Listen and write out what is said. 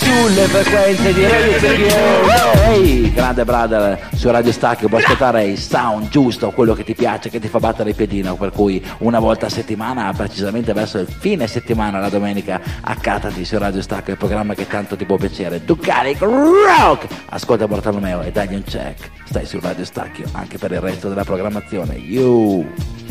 sulle frequenze di Radio Stacchio. Ehi, grande brother, su Radio Stacchio puoi ascoltare il sound giusto, quello che ti piace, che ti fa battere il piedino, per cui una volta a settimana, precisamente verso il fine settimana, la domenica, accattati su Radio Stacchio, il programma che tanto ti può piacere. Tu carico rock! Ascolta Bartolomeo e dagli un check. Stai su Radio Stacchio anche per il resto della programmazione. You!